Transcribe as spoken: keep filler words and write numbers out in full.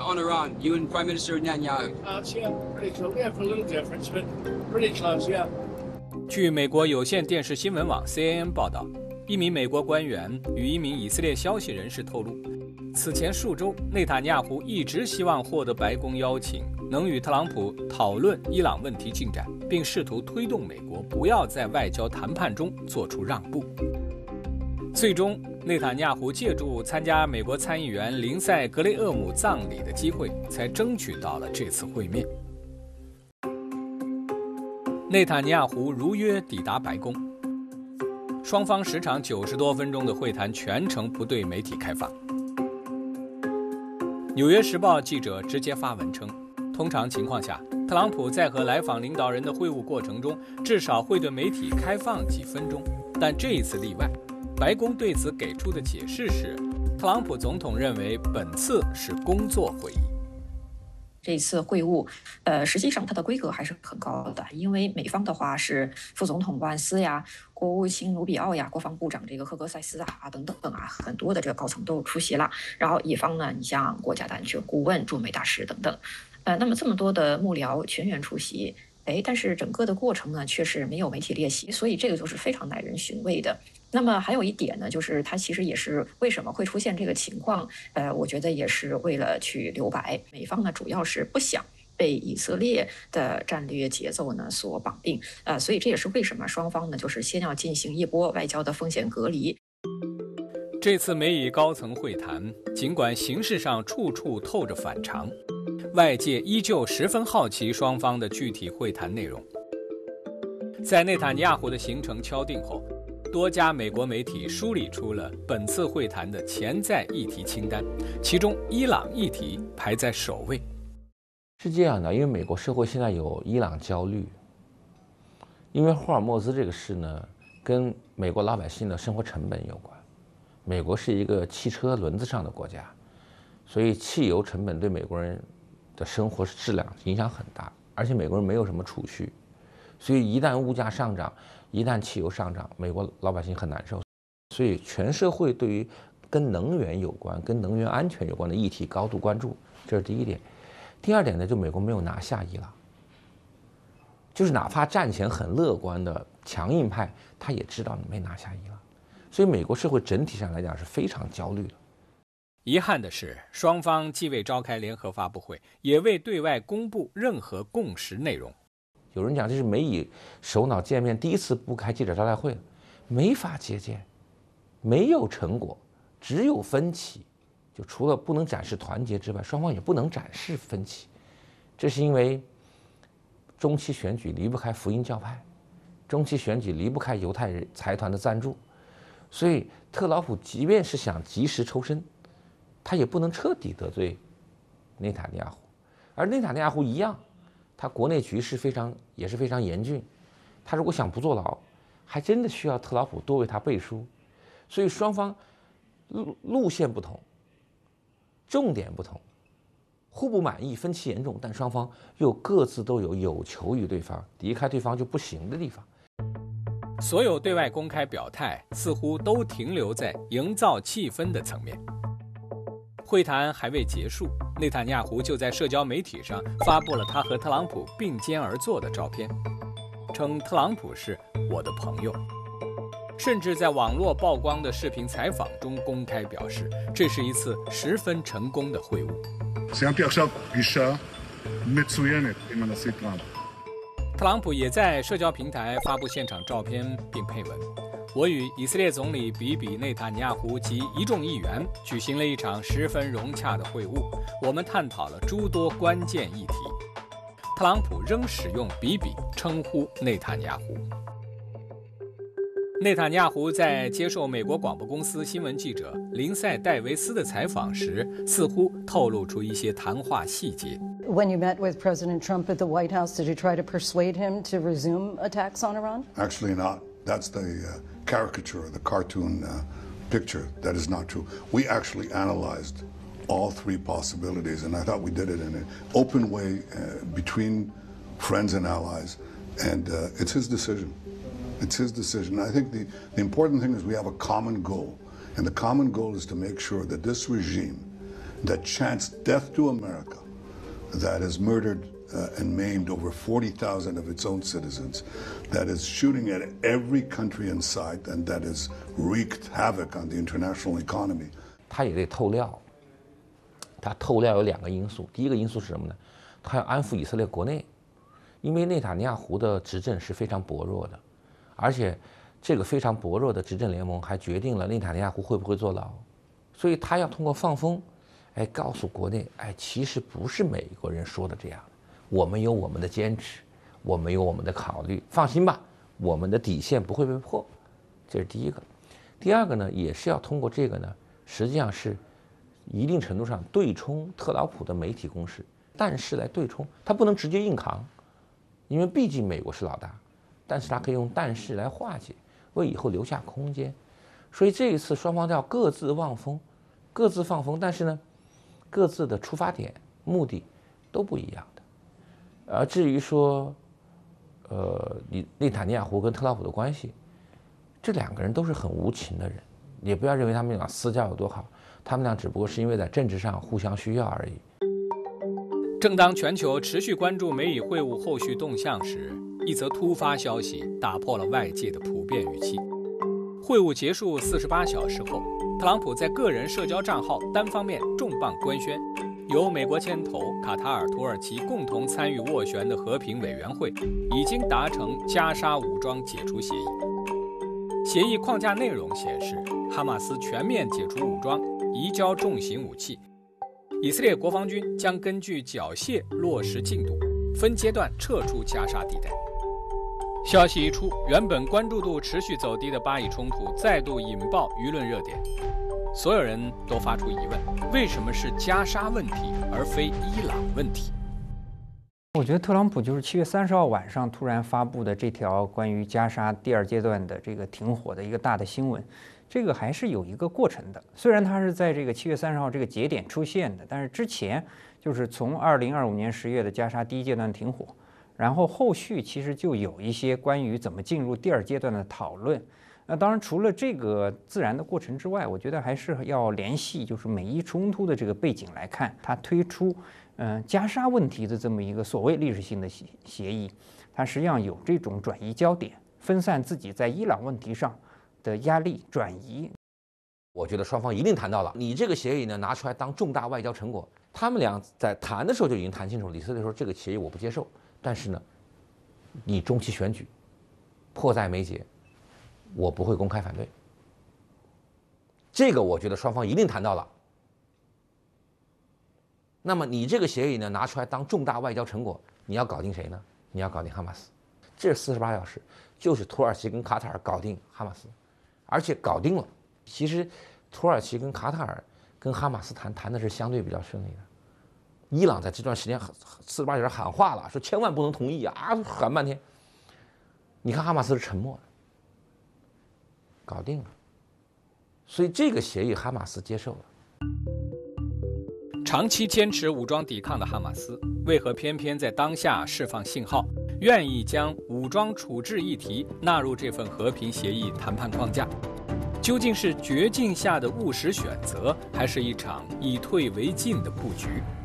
on Iran, you and Prime Minister Netanyahu? Uh, yeah, pretty close. Yeah, for a little difference, but pretty close, yeah. 据美国有线电视新闻网 C N N 报道，一名美国官员与一名以色列消息人士透露，此前数周，内塔尼亚胡一直希望获得白宫邀请，能与特朗普讨论伊朗问题进展，并试图推动美国不要在外交谈判中做出让步。最终，内塔尼亚胡借助参加美国参议员林赛·格雷厄姆葬礼的机会，才争取到了这次会面。内塔尼亚胡如约抵达白宫，双方时长九十多分钟的会谈全程不对媒体开放。《纽约时报》记者直接发文称，通常情况下，特朗普在和来访领导人的会晤过程中，至少会对媒体开放几分钟，但这一次例外。白宫对此给出的解释是，特朗普总统认为本次是工作会议。 这次会晤，呃，实际上它的规格还是很高的，因为美方的话是副总统万斯呀、国务卿努比奥呀、国防部长这个赫格塞斯啊等等等啊，很多的这个高层都出席了。然后乙方呢，你像国家的安全顾问、驻美大使等等，呃，那么这么多的幕僚全员出席。哎，但是整个的过程呢，却是没有媒体列席，所以这个就是非常耐人寻味的。那么还有一点呢，就是它其实也是为什么会出现这个情况，呃，我觉得也是为了去留白。美方呢，主要是不想被以色列的战略节奏呢所绑定，呃，所以这也是为什么双方呢，就是先要进行一波外交的风险隔离。 这次美以高层会谈，尽管形式上处处透着反常，外界依旧十分好奇双方的具体会谈内容。在内塔尼亚胡的行程敲定后，多家美国媒体梳理出了本次会谈的潜在议题清单，其中伊朗议题排在首位。 是这样的，因为美国社会现在有伊朗焦虑，因为霍尔木兹这个事呢，跟美国老百姓的生活成本有关。美国是一个汽车轮子上的国家，所以汽油成本对美国人的生活质量影响很大，而且美国人没有什么储蓄，所以一旦物价上涨，一旦汽油上涨，美国老百姓很难受。所以全社会对于跟能源有关、跟能源安全有关的议题高度关注，这是第一点。第二点呢，就美国没有拿下伊朗，就是哪怕战前很乐观的强硬派，他也知道你没拿下伊朗，所以美国社会整体上来讲是非常焦虑的。 遗憾的是，双方既未召开联合发布会，也未对外公布任何共识内容。 有人讲这是美以首脑见面第一次不开记者招待会了，没法接见，没有成果，只有分歧。就除了不能展示团结之外，双方也不能展示分歧。这是因为中期选举离不开福音教派，中期选举离不开犹太财团的赞助，所以特朗普即便是想及时抽身，他也不能彻底得罪内塔尼亚胡。而内塔尼亚胡一样，他国内局势非常也是非常严峻，他如果想不坐牢，还真的需要特朗普多为他背书。所以双方路路线不同，重点不同，互不满意，分歧严重，但双方又各自都有有求于对方，离开对方就不行的地方。 所有对外公开表态似乎都停留在营造气氛的层面。会谈还未结束，内塔尼亚胡就在社交媒体上发布了他和特朗普并肩而坐的照片，称特朗普是我的朋友，甚至在网络曝光的视频采访中公开表示，这是一次十分成功的会晤。特朗普也在社交平台发布现场照片，并配文：我与以色列总理比比内塔尼亚胡及一众议员举行了一场十分融洽的会晤，我们探讨了诸多关键议题。特朗普仍使用比比称呼内塔尼亚胡。内塔尼亚胡在接受美国广播公司新闻记者林赛·戴维斯的采访时，似乎透露出一些谈话细节。 When you met with President Trump at the White House, did you try to persuade him to resume attacks on Iran? Actually not. That's the uh, caricature, the cartoon uh, picture. That is not true. We actually analyzed all three possibilities, and I thought we did it in an open way uh, between friends and allies, and uh, it's his decision. It's his decision. I think the, the important thing is we have a common goal, and the common goal is to make sure that this regime that chants death to America, that has murdered uh, and maimed over forty thousand of its own citizens, that is shooting at every country in sight, and that has wreaked havoc on the international economy. 他也得透料。他透料有两个因素，第一个因素是什么呢？他要安抚以色列国内，因为内塔尼亚胡的执政是非常薄弱的，而且这个非常薄弱的执政联盟还决定了内塔尼亚胡会不会坐牢，所以他要通过放风，哎，告诉国内，哎，其实不是美国人说的这样，我们有我们的坚持，我们有我们的考虑，放心吧，我们的底线不会被破，这是第一个。第二个呢，也是要通过这个呢，实际上是一定程度上对冲特朗普的媒体攻势，但是来对冲，他不能直接硬扛，因为毕竟美国是老大，但是他可以用但是来化解，为以后留下空间。所以这一次双方要各自望风，各自放风，但是呢，各自的出发点、目的都不一样的。而至于说，呃，你内塔尼亚胡跟特朗普的关系，这两个人都是很无情的人，也不要认为他们俩私交有多好，他们俩只不过是因为在政治上互相需要而已。 正当全球持续关注美以会晤后续动向时，一则突发消息打破了外界的普遍预期。会晤结束四十八小时后，特朗普在个人社交账号单方面重磅官宣，由美国牵头、卡塔尔、土耳其共同参与斡旋的和平委员会已经达成加沙武装解除协议。协议框架内容显示，哈马斯全面解除武装，移交重型武器。以色列国防军将根据缴械落实进度，分阶段撤出加沙地带。消息一出，原本关注度持续走低的巴以冲突再度引爆舆论热点，所有人都发出疑问：为什么是加沙问题而非伊朗问题？ 我觉得特朗普就是七月三十号晚上突然发布的这条关于加沙第二阶段的这个停火的一个大的新闻，这个还是有一个过程的。虽然它是在这个七月三十号这个节点出现的，但是之前就是从二零二五年十月的加沙第一阶段停火，然后后续其实就有一些关于怎么进入第二阶段的讨论。那当然，除了这个自然的过程之外，我觉得还是要联系就是美伊冲突的这个背景来看，它推出嗯、呃、加沙问题的这么一个所谓历史性的协协议，它实际上有这种转移焦点、分散自己在伊朗问题上的压力转移。 我觉得双方一定谈到了，你这个协议呢拿出来当重大外交成果，他们俩在谈的时候就已经谈清楚了。以色列说这个协议我不接受，但是呢，你中期选举迫在眉睫，我不会公开反对。这个我觉得双方一定谈到了。那么你这个协议呢拿出来当重大外交成果，你要搞定谁呢？你要搞定哈马斯。这四十八小时就是土耳其跟卡塔尔搞定哈马斯，而且搞定了。其实土耳其跟卡塔尔跟哈马斯谈谈的是相对比较顺利的。伊朗在这段时间四十八小时喊话了，说千万不能同意啊，喊半天。你看哈马斯是沉默的，搞定了。所以这个协议哈马斯接受了。 长期坚持武装抵抗的哈马斯，为何偏偏在当下释放信号，愿意将武装处置议题纳入这份和平协议谈判框架？究竟是绝境下的务实选择，还是一场以退为进的布局？